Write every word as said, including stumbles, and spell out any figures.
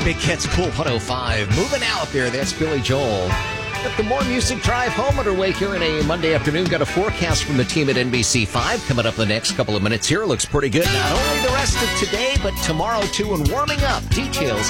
Big Cat's Cool one oh five. Moving out there, that's Billy Joel. Got the More Music Drive home underway here in a Monday afternoon. Got a forecast from the team at N B C five coming up in the next couple of minutes here. Looks pretty good. Not only the rest of today, but tomorrow too, and warming up. Details